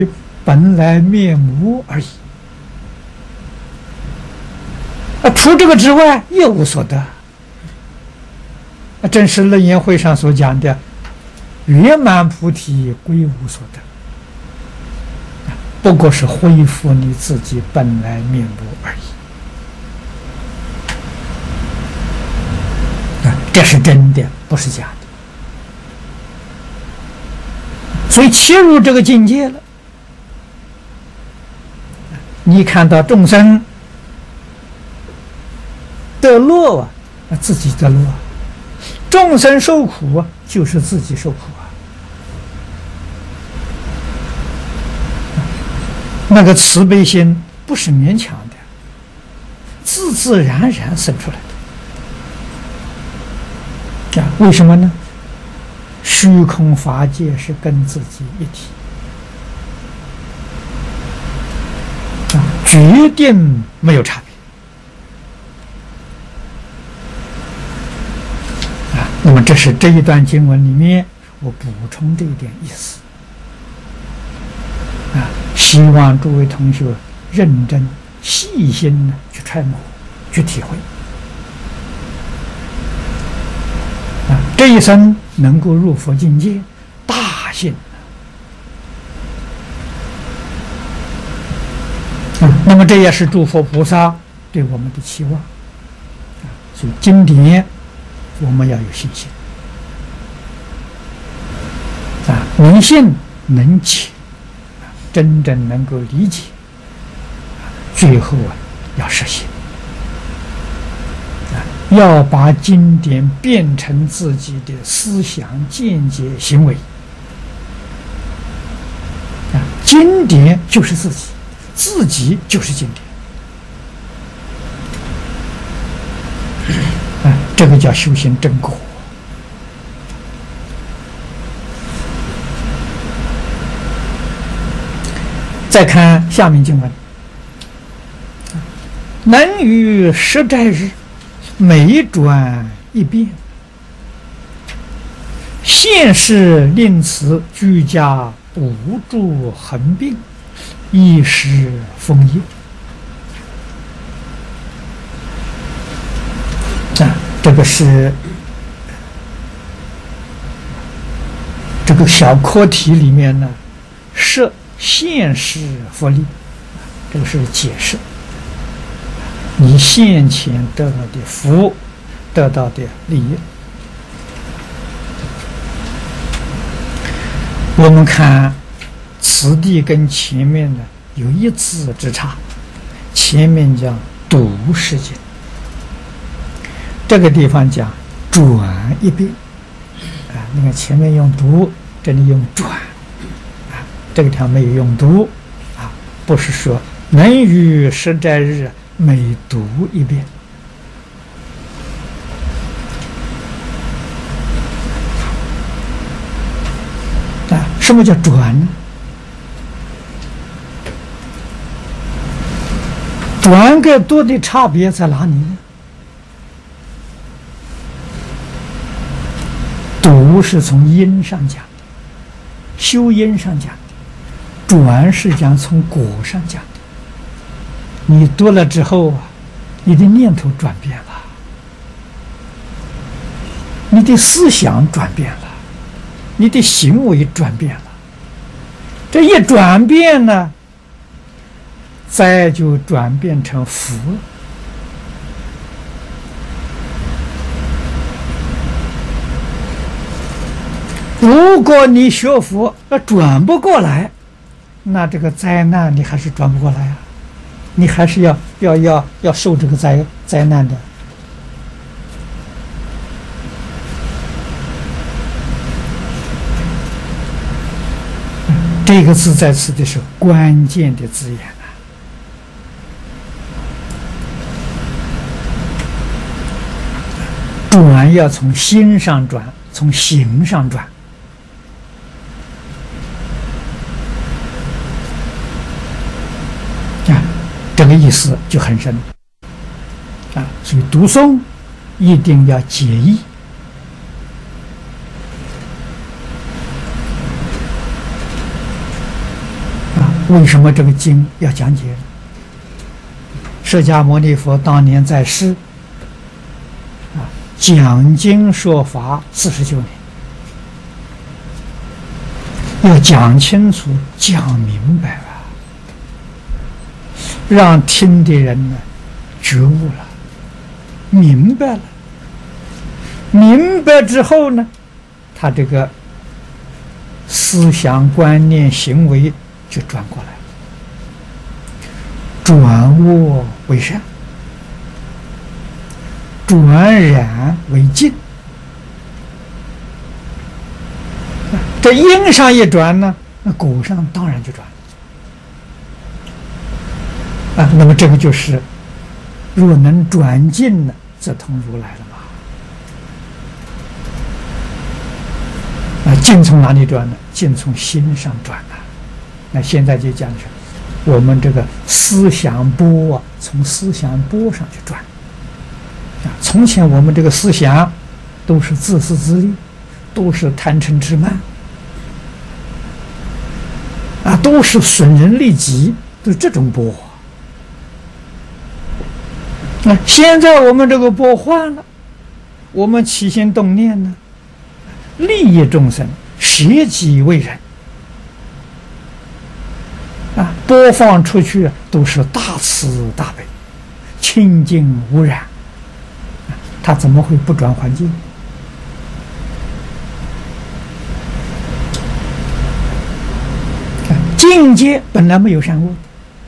本来面目而已。除这个之外，一无所得。正是楞严会上所讲的“圆满菩提归无所得”，不过是恢复你自己本来面目而已。这是真的，不是假的。所以切入这个境界了，你看到众生得乐啊，自己得乐；众生受苦啊，就是自己受苦啊。那个慈悲心不是勉强的，自自然然生出来的。为什么呢？虚空法界是跟自己一体，决定没有差别。那么这是这一段经文里面我补充这一点意思。希望诸位同学认真细心的去揣摩，去体会。这一生能够入佛境界，大幸。那么这也是诸佛菩萨对我们的期望。所以经典我们要有信心。能信能解，真正能够理解，最后要实行。要把经典变成自己的思想、见解、行为。经典就是自己，自己就是经典。这个叫修行正果。再看下面经文：能于十斋日，每转一变，现世令此居家无住横病，一时丰业。这个是这个小课题里面呢，设现世福利，这个是解释你现前得到的福，得到的利益。我们看此地跟前面呢有一字之差，前面讲读世界，这个地方讲转一遍。你看前面用读，这里用转。这个地方没有用读，不是说能于十斋日每读一遍。什么叫转呢？转跟读的差别在哪里呢？读是从因上讲的，修因上讲的。转是讲从果上讲的。你读了之后你的念头转变了，你的思想转变了，你的行为转变了。这一转变呢，再就转变成福。如果你学佛转不过来，那这个灾难你还是转不过来啊，你还是要受这个灾难的。这个字在此的是关键的字眼转要从心上转，从行上转。这个意思就很深所以读诵一定要解义。 为什么这个经要讲解呢？释迦牟尼佛当年在世，讲经说法49年，要讲清楚、讲明白了，让听的人呢觉悟了、明白了。明白之后呢，他这个思想、观念、行为就转过来，转恶为善，转染为净。这因上一转呢，那果上当然就转了。那么这个就是，若能转净呢，则通如来了嘛。净从哪里转呢？净从心上转啊。那现在就讲是，我们这个思想波啊，从思想波上去转。从前我们这个思想都是自私自利，都是贪嗔痴慢，都是损人利己，都是这种波。现在我们这个波换了，我们起心动念呢，利益众生，舍己为人，播放出去都是大慈大悲，清净无染，他怎么会不转环境？境界本来没有善恶，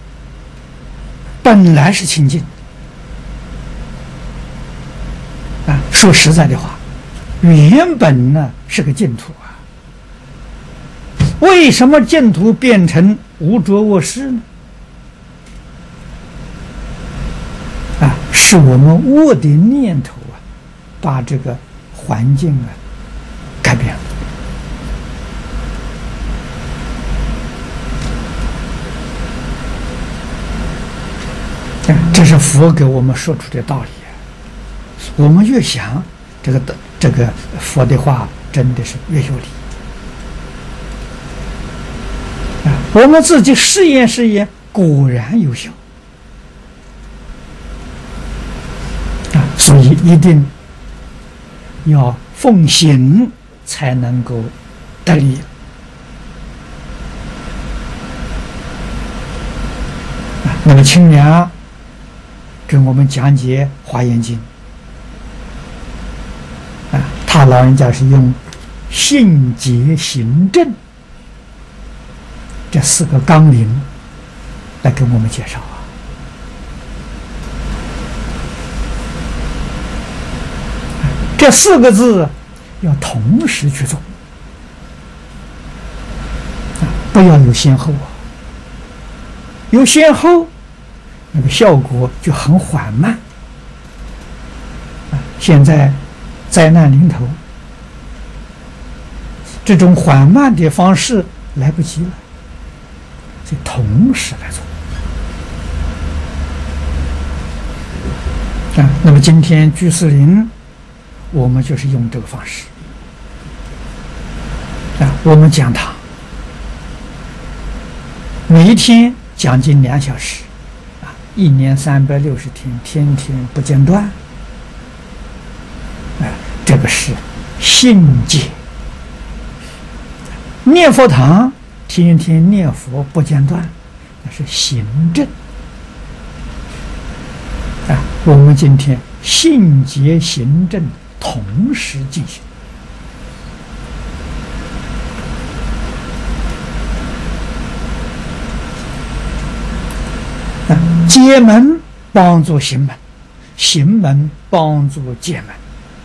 本来是清净。说实在的话，原本呢是个净土啊。为什么净土变成无着恶世呢？是我们恶的念头把这个环境改变了。这是佛给我们说出的道理。我们越想这个佛的话，真的是越有理。我们自己试验试验，果然有效。所以一定要奉行才能够得力。那么清凉给我们讲解《华严经》，他老人家是用信解行证这4个纲领来给我们介绍这4个字要同时去做，不要有先后有先后，那个效果就很缓慢。现在灾难临头，这种缓慢的方式来不及了，所以同时来做。那么今天居士林，我们就是用这个方式。我们讲堂每一天讲经2小时，1年360天，天天不间断。这个是信解。念佛堂天天念佛不间断，那是行证。我们今天信解行证同时进行。解门帮助行门，行门帮助解门。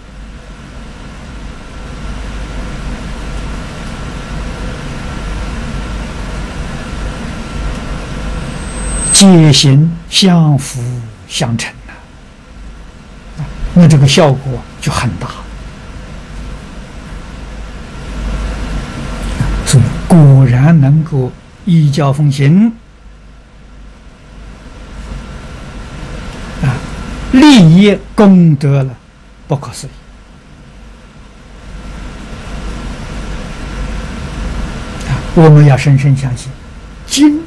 解行相辅相成那这个效果就很大。所以果然能够依教奉行，利益功德了，不可思议。我们要深深相信，经